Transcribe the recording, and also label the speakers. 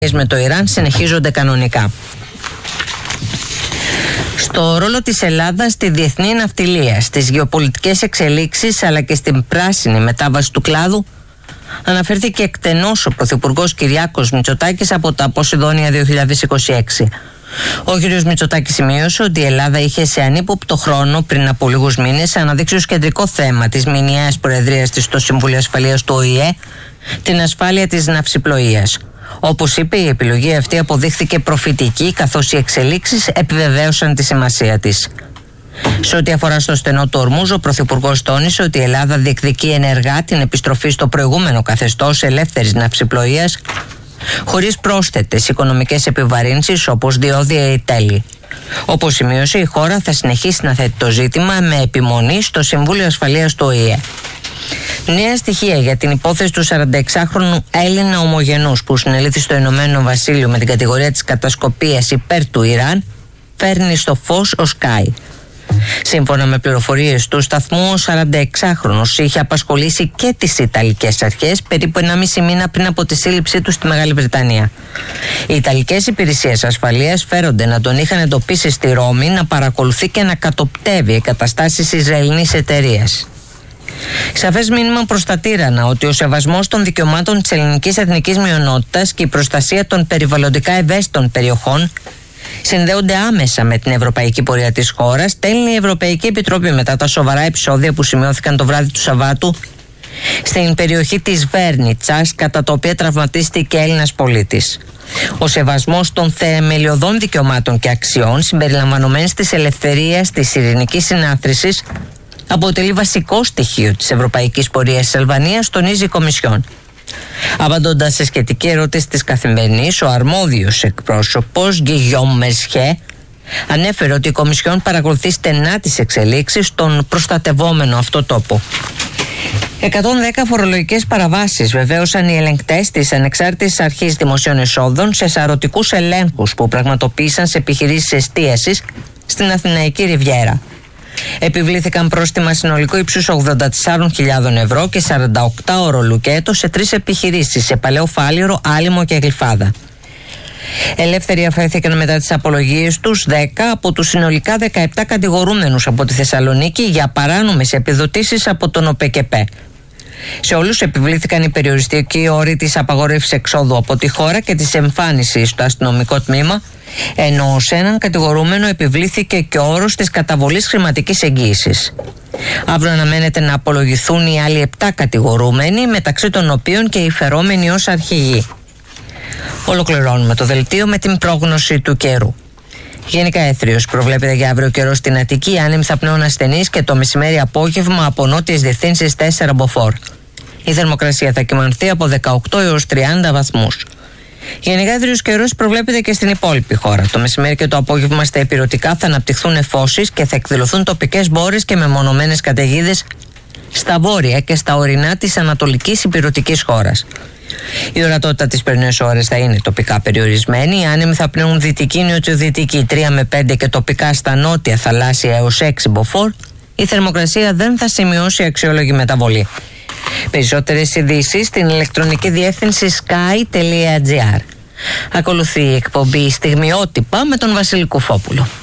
Speaker 1: με το Ιράν συνεχίζονται κανονικά. Στο ρόλο της Ελλάδας στη διεθνή ναυτιλία, στις γεωπολιτικές εξελίξεις αλλά και στην πράσινη μετάβαση του κλάδου αναφέρθηκε εκτενώς ο Πρωθυπουργός Κυριάκος Μητσοτάκης από τα Ποσειδόνια 2026. Ο κ. Μητσοτάκης σημείωσε ότι η Ελλάδα είχε σε ανύποπτο χρόνο πριν από λίγους μήνες αναδείξει ως κεντρικό θέμα της μηνιαίας προεδρίας της στο Συμβούλιο Ασφαλείας του ΟΗΕ την ασφάλεια της ναυσιπλοείας. Όπως είπε, η επιλογή αυτή αποδείχθηκε προφητική, καθώς οι εξελίξεις επιβεβαίωσαν τη σημασία της. Σε ό,τι αφορά στο στενό του Ορμούζ, ο Πρωθυπουργός τόνισε ότι η Ελλάδα διεκδικεί ενεργά την επιστροφή στο προηγούμενο καθεστώς ελεύθερης ναυσιπλοείας, χωρίς πρόσθετες οικονομικές επιβαρύνσεις όπως διόδια ή τέλη. Όπως σημείωσε, η χώρα θα συνεχίσει να θέτει το ζήτημα με επιμονή στο Συμβούλιο Ασφαλείας του ΟΗΕ. Νέα στοιχεία για την υπόθεση του 46χρονου Έλληνα ομογενούς που συνελήφθη στο Ηνωμένο Βασίλειο με την κατηγορία της κατασκοπίας υπέρ του Ιράν φέρνει στο φως ο Sky. Σύμφωνα με πληροφορίες του σταθμού, ο 46χρονος είχε απασχολήσει και τις Ιταλικές αρχές περίπου 1,5 μήνα πριν από τη σύλληψή του στη Μεγάλη Βρετανία. Οι Ιταλικές υπηρεσίες ασφαλείας φέρονται να τον είχαν εντοπίσει στη Ρώμη να παρακολουθεί και να κατοπτεύει εγκαταστάσεις Ισραηλινής εταιρείας. Σαφές μήνυμα προς τα τύρανα ότι ο σεβασμός των δικαιωμάτων της ελληνικής εθνικής μειονότητας και η προστασία των περιβαλλοντικά ευαίσθητων περιοχών συνδέονται άμεσα με την ευρωπαϊκή πορεία της χώρας, στέλνει η Ευρωπαϊκή Επιτροπή μετά τα σοβαρά επεισόδια που σημειώθηκαν το βράδυ του Σαββάτου στην περιοχή της Βέρνιτσας, κατά τα οποία τραυματίστηκε Έλληνας πολίτης. Ο σεβασμός των θεμελιωδών δικαιωμάτων και αξιών, συμπεριλαμβανομένης της ελευθερίας, της ειρηνικής συνάθρησης, αποτελεί βασικό στοιχείο της ευρωπαϊκής πορείας της Αλβανίας, τονίζει η Κομισιόν. Απαντώντας σε σχετική ερώτηση της Καθημερινής, ο αρμόδιος εκπρόσωπος Γκυγιόμ Μερσιέ ανέφερε ότι η Κομισιόν παρακολουθεί στενά τις εξελίξεις στον προστατευόμενο αυτό τόπο. 110 φορολογικές παραβάσεις βεβαίωσαν οι ελεγκτές της Ανεξάρτητης Αρχής Δημοσίων Εσόδων σε σαρωτικούς ελέγχους που πραγματοποίησαν σε επιχειρήσεις εστίασης στην Αθηναϊκή Ριβιέρα. Επιβλήθηκαν πρόστιμα συνολικού ύψους 84.000 ευρώ και 48 λουκέτο σε 3 επιχειρήσεις, σε Παλαιό Φάληρο, Άλυμο και Γλυφάδα. Ελεύθεροι αφέθηκαν μετά τις απολογίες τους 10 από τους συνολικά 17 κατηγορούμενους από τη Θεσσαλονίκη για παράνομες επιδοτήσεις από τον ΟΠΕΚΕΠΕ. Σε όλους επιβλήθηκαν οι περιοριστικοί όροι της απαγόρευσης εξόδου από τη χώρα και της εμφάνισης στο αστυνομικό τμήμα, ενώ σε έναν κατηγορούμενο επιβλήθηκε και ο όρος της καταβολής χρηματικής εγγύησης. Αύριο αναμένεται να απολογηθούν οι άλλοι 7 κατηγορούμενοι, μεταξύ των οποίων και οι φερόμενοι ως αρχηγοί. Ολοκληρώνουμε το δελτίο με την πρόγνωση του καιρού. Γενικά έθριος προβλέπεται για αύριο καιρό στην Αττική, άνεμοι θα πνέουν ασθενείς και το μεσημέρι απόγευμα από νότιες διευθύνσεις 4 μποφόρ. Η θερμοκρασία θα κυμανθεί από 18 έως 30 βαθμούς. Γενικά έθριος καιρός προβλέπεται και στην υπόλοιπη χώρα. Το μεσημέρι και το απόγευμα στα ηπειρωτικά θα αναπτυχθούν νεφώσεις και θα εκδηλωθούν τοπικές μπόρες και μεμονωμένες καταιγίδες στα βόρεια και στα ορεινά της ανατολικής ηπειρωτικής χώρας. Η ορατότητα τις πρωινές ώρες θα είναι τοπικά περιορισμένη. Οι άνεμοι θα πνέουν δυτική νοτιοδυτική 3 με 5 και τοπικά στα νότια θαλάσσια έως 6 μποφόρ. Η θερμοκρασία δεν θα σημειώσει αξιόλογη μεταβολή. Περισσότερες ειδήσεις στην ηλεκτρονική διεύθυνση sky.gr. Ακολουθεί η εκπομπή Στιγμιότυπα με τον Βασίλη Κουφόπουλο.